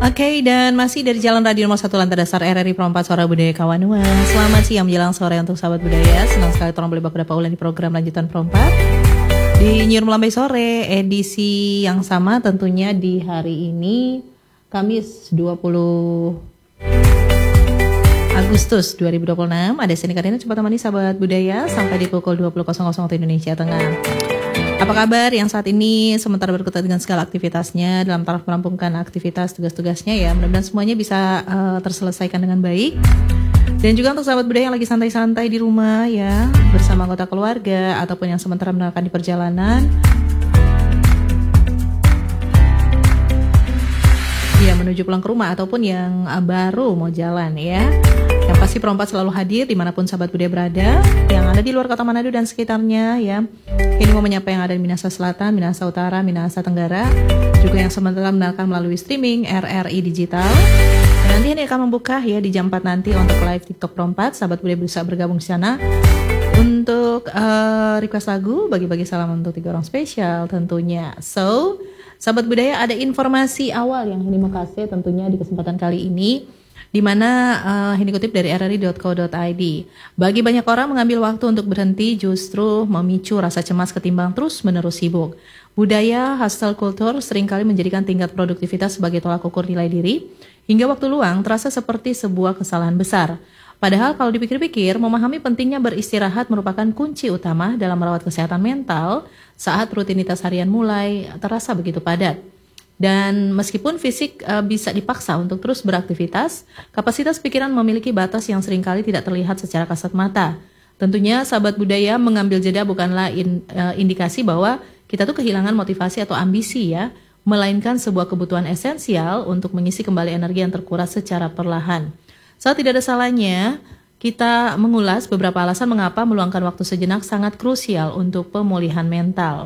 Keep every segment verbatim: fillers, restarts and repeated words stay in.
Oke, dan masih dari Jalan Radio Nomor satu Lantai Dasar R R I Perempat Suara Budaya Kawanua. Selamat siang menjelang sore untuk sahabat budaya. Senang sekali Torang boleh baku ulang di program lanjutan Perempat di Nyur Melambai Sore, edisi yang sama tentunya di hari ini Kamis dua puluh Agustus dua ribu dua puluh enam. Ada Seni Karina coba temani sahabat budaya sampai di pukul dua puluh waktu Indonesia Tengah. Apa kabar yang saat ini sementara berkutat dengan segala aktivitasnya dalam taraf merampungkan aktivitas tugas-tugasnya ya. Mudah-mudahan semuanya bisa uh, terselesaikan dengan baik. Dan juga untuk sahabat budaya yang lagi santai-santai di rumah ya, bersama anggota keluarga ataupun yang sementara mendengarkan di perjalanan. Ya, menuju pulang ke rumah ataupun yang uh, baru mau jalan ya. Yang pasti Perempat selalu hadir dimanapun sahabat budaya berada, yang ada di luar kota Manado dan sekitarnya ya. Ini mau menyapa yang ada di Minahasa Selatan, Minahasa Utara, Minahasa Tenggara, juga yang sementara mendengarkan melalui streaming R R I Digital. Dan nanti ini akan membuka ya di jam empat nanti untuk live TikTok Perempat. Sahabat budaya bisa bergabung di sana untuk uh, request lagu, bagi-bagi salam untuk tiga orang spesial tentunya. So, sahabat budaya ada informasi awal yang ini mau kasih tentunya di kesempatan kali ini, di mana uh, ini kutip dari r r i dot co dot i d. Bagi banyak orang mengambil waktu untuk berhenti justru memicu rasa cemas ketimbang terus-menerus sibuk. Budaya hustle culture seringkali menjadikan tingkat produktivitas sebagai tolak ukur nilai diri, hingga waktu luang terasa seperti sebuah kesalahan besar. Padahal kalau dipikir-pikir, memahami pentingnya beristirahat merupakan kunci utama dalam merawat kesehatan mental saat rutinitas harian mulai terasa begitu padat. Dan meskipun fisik uh, bisa dipaksa untuk terus beraktivitas, kapasitas pikiran memiliki batas yang seringkali tidak terlihat secara kasat mata. Tentunya sahabat budaya mengambil jeda bukanlah in, uh, indikasi bahwa kita tuh kehilangan motivasi atau ambisi ya, melainkan sebuah kebutuhan esensial untuk mengisi kembali energi yang terkuras secara perlahan. Saat tidak ada salahnya kita mengulas beberapa alasan mengapa meluangkan waktu sejenak sangat krusial untuk pemulihan mental.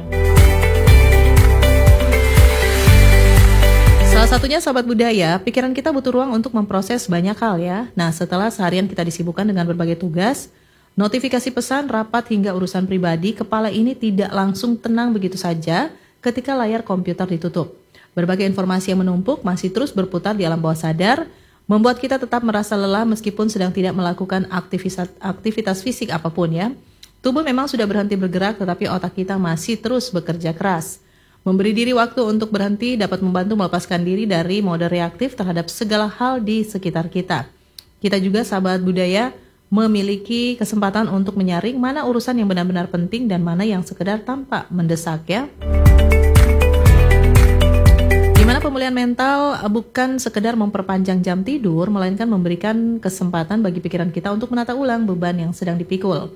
Salah satunya sahabat budaya, pikiran kita butuh ruang untuk memproses banyak hal ya. Nah, setelah seharian kita disibukkan dengan berbagai tugas, notifikasi pesan, rapat hingga urusan pribadi, kepala ini tidak langsung tenang begitu saja ketika layar komputer ditutup. Berbagai informasi yang menumpuk masih terus berputar di alam bawah sadar, membuat kita tetap merasa lelah meskipun sedang tidak melakukan aktivitas, aktivitas fisik apapun ya. Tubuh memang sudah berhenti bergerak, tetapi otak kita masih terus bekerja keras. Memberi diri waktu untuk berhenti dapat membantu melepaskan diri dari mode reaktif terhadap segala hal di sekitar kita. Kita juga sahabat budaya memiliki kesempatan untuk menyaring mana urusan yang benar-benar penting dan mana yang sekedar tampak mendesak ya. Dimana pemulihan mental bukan sekedar memperpanjang jam tidur, melainkan memberikan kesempatan bagi pikiran kita untuk menata ulang beban yang sedang dipikul.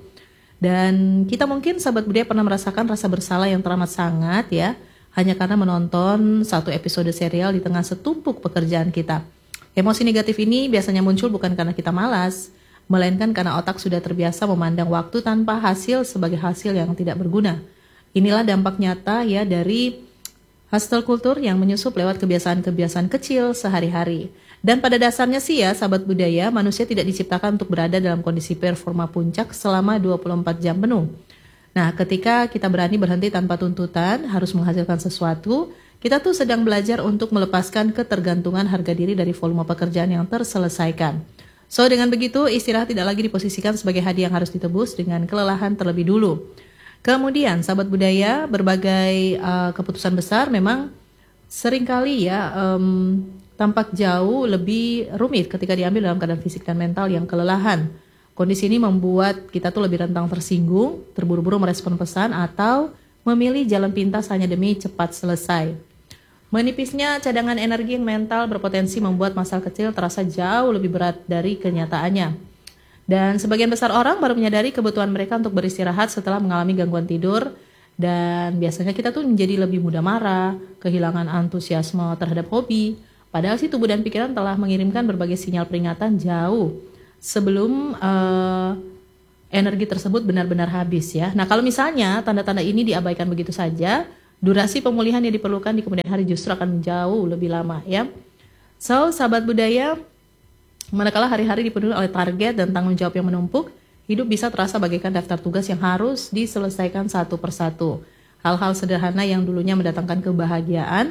Dan kita mungkin sahabat budaya pernah merasakan rasa bersalah yang teramat sangat ya, hanya karena menonton satu episode serial di tengah setumpuk pekerjaan kita. Emosi negatif ini biasanya muncul bukan karena kita malas, melainkan karena otak sudah terbiasa memandang waktu tanpa hasil sebagai hasil yang tidak berguna. Inilah dampak nyata ya dari hustle culture yang menyusup lewat kebiasaan-kebiasaan kecil sehari-hari. Dan pada dasarnya sih ya sahabat budaya, manusia tidak diciptakan untuk berada dalam kondisi performa puncak selama dua puluh empat jam penuh. Nah, ketika kita berani berhenti tanpa tuntutan, harus menghasilkan sesuatu, kita tuh sedang belajar untuk melepaskan ketergantungan harga diri dari volume pekerjaan yang terselesaikan. So, dengan begitu, istirahat tidak lagi diposisikan sebagai hadiah yang harus ditebus dengan kelelahan terlebih dulu. Kemudian, sahabat budaya, berbagai uh, keputusan besar memang seringkali ya um, tampak jauh lebih rumit ketika diambil dalam keadaan fisik dan mental yang kelelahan. Kondisi ini membuat kita tuh lebih rentan tersinggung, terburu-buru merespon pesan, atau memilih jalan pintas hanya demi cepat selesai. Menipisnya cadangan energi mental berpotensi membuat masalah kecil terasa jauh lebih berat dari kenyataannya. Dan sebagian besar orang baru menyadari kebutuhan mereka untuk beristirahat setelah mengalami gangguan tidur, dan biasanya kita tuh menjadi lebih mudah marah, kehilangan antusiasme terhadap hobi, padahal sih tubuh dan pikiran telah mengirimkan berbagai sinyal peringatan jauh sebelum uh, energi tersebut benar-benar habis ya. Nah, kalau misalnya tanda-tanda ini diabaikan begitu saja, durasi pemulihan yang diperlukan di kemudian hari justru akan jauh lebih lama ya. So, sahabat budaya, manakala hari-hari dipenuhi oleh target dan tanggung jawab yang menumpuk, hidup bisa terasa bagaikan daftar tugas yang harus diselesaikan satu persatu. Hal-hal sederhana yang dulunya mendatangkan kebahagiaan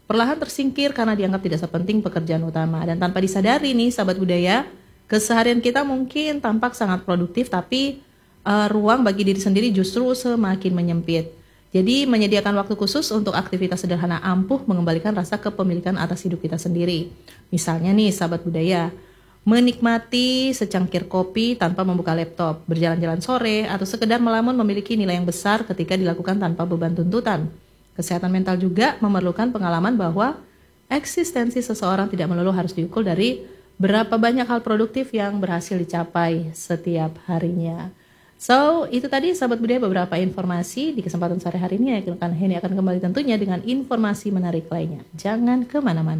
perlahan tersingkir karena dianggap tidak sepenting pekerjaan utama. Dan tanpa disadari nih sahabat budaya, keseharian kita mungkin tampak sangat produktif, tapi uh, ruang bagi diri sendiri justru semakin menyempit. Jadi menyediakan waktu khusus untuk aktivitas sederhana ampuh mengembalikan rasa kepemilikan atas hidup kita sendiri. Misalnya nih sahabat budaya, menikmati secangkir kopi tanpa membuka laptop, berjalan-jalan sore, atau sekedar melamun memiliki nilai yang besar ketika dilakukan tanpa beban tuntutan. Kesehatan mental juga memerlukan pengalaman bahwa eksistensi seseorang tidak melulu harus diukur dari berapa banyak hal produktif yang berhasil dicapai setiap harinya. So, itu tadi sahabat budaya beberapa informasi di kesempatan sore hari ini. Akan Heni akan kembali tentunya dengan informasi menarik lainnya. Jangan kemana-mana.